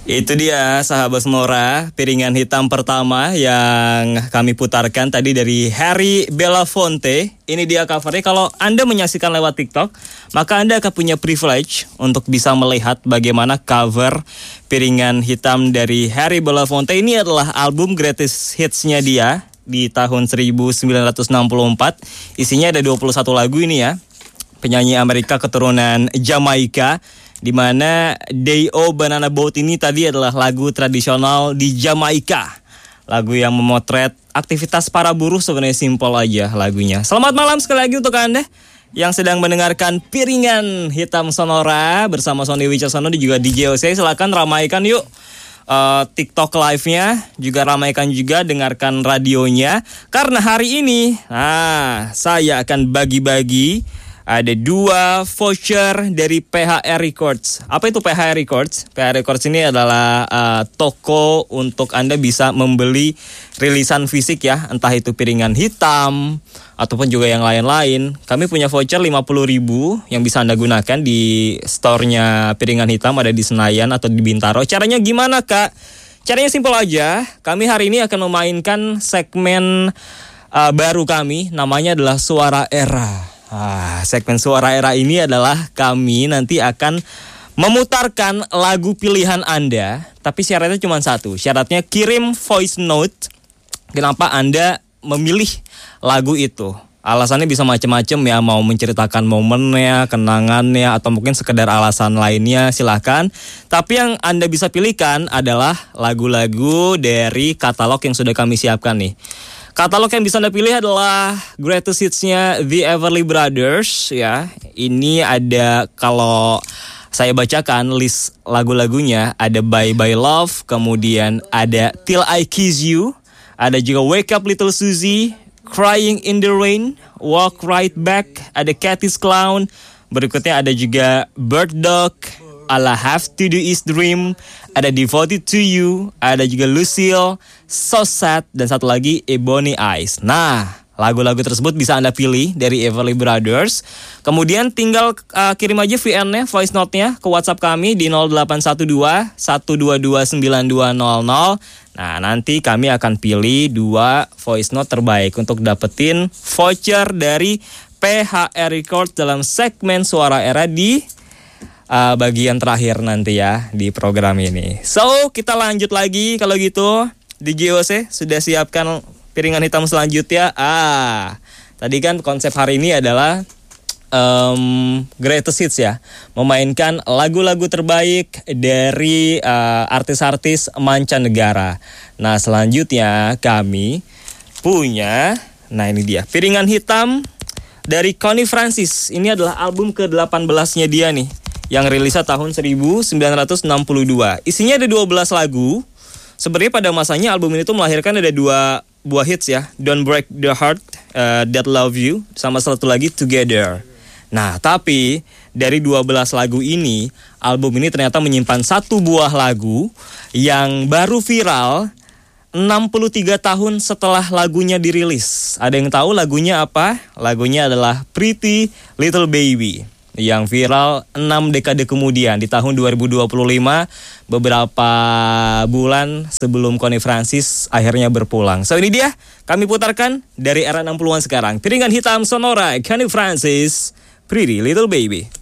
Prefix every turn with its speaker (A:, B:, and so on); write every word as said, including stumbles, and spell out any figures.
A: Itu dia sahabat Sonora, piringan hitam pertama yang kami putarkan tadi dari Harry Belafonte. Ini dia covernya. Kalau Anda menyaksikan lewat TikTok, maka Anda akan punya privilege untuk bisa melihat bagaimana cover piringan hitam dari Harry Belafonte. Ini adalah album greatest hits-nya dia di tahun seribu sembilan ratus enam puluh empat. Isinya ada dua puluh satu lagu ini ya. Penyanyi Amerika keturunan Jamaika, di mana Day O Banana Boat ini tadi adalah lagu tradisional di Jamaika. Lagu yang memotret aktivitas para buruh, sebenarnya simpel aja lagunya. Selamat malam sekali lagi untuk Anda yang sedang mendengarkan Piringan Hitam Sonora bersama Sony Wicaksono dan juga D J O C. Silakan ramaikan yuk uh, TikTok live-nya, juga ramaikan juga dengarkan radionya. Karena hari ini, nah, saya akan bagi-bagi ada dua voucher dari P H R Records. Apa itu P H R Records? P H R Records ini adalah uh, toko untuk Anda bisa membeli rilisan fisik ya, entah itu piringan hitam ataupun juga yang lain-lain. Kami punya voucher lima puluh ribu yang bisa Anda gunakan di store-nya Piringan Hitam, ada di Senayan atau di Bintaro. Caranya gimana, Kak? Caranya simpel aja. Kami hari ini akan memainkan segmen uh, baru kami, namanya adalah Suara Era. Ah, segmen Suara Era ini adalah kami nanti akan memutarkan lagu pilihan Anda, tapi syaratnya cuma satu. Syaratnya kirim voice note kenapa Anda memilih lagu itu. Alasannya bisa macam-macam ya, mau menceritakan momennya, kenangannya, atau mungkin sekedar alasan lainnya, silahkan. Tapi yang Anda bisa pilihkan adalah lagu-lagu dari katalog yang sudah kami siapkan nih. Katalog yang bisa Anda pilih adalah greatest hits-nya The Everly Brothers ya. Ini ada, kalau saya bacakan list lagu-lagunya, ada Bye Bye Love, kemudian ada Till I Kiss You, ada juga Wake Up Little Susie, Crying in the Rain, Walk Right Back, ada Cathy's Clown, berikutnya ada juga Bird Dog, All I Have to Do Is Dream, ada Devoted to You, ada juga Lucille, So Sad, dan satu lagi Ebony Eyes. Nah, lagu-lagu tersebut bisa Anda pilih dari Everly Brothers. Kemudian tinggal uh, kirim aja V N-nya, voice note-nya ke WhatsApp kami di nol delapan satu dua, satu dua dua sembilan dua nol nol. Nah, nanti kami akan pilih dua voice note terbaik untuk dapetin voucher dari P H R Records dalam segmen Suara Era di Uh, bagian terakhir nanti ya di program ini. So, kita lanjut lagi kalau gitu. D J O C sudah siapkan piringan hitam selanjutnya. Ah, tadi kan konsep hari ini adalah um, greatest hits ya, memainkan lagu-lagu terbaik dari uh, artis-artis mancanegara. Nah, selanjutnya kami punya, nah ini dia, piringan hitam dari Connie Francis. Ini adalah album ke delapan belas-nya dia nih, yang rilisnya tahun seribu sembilan ratus enam puluh dua. Isinya ada dua belas lagu. Sebenarnya pada masanya album ini tuh melahirkan ada dua buah hits ya. Don't Break the Heart, uh, That Love You, sama satu lagi Together. Nah, tapi dari dua belas lagu ini, album ini ternyata menyimpan satu buah lagu yang baru viral enam puluh tiga tahun setelah lagunya dirilis. Ada yang tahu lagunya apa? Lagunya adalah Pretty Little Baby, yang viral enam dekade kemudian di tahun dua ribu dua puluh lima, beberapa bulan sebelum Connie Francis akhirnya berpulang. So ini dia, kami putarkan dari era enam puluhan sekarang. Piringan Hitam Sonora, Connie Francis, Pretty Little Baby.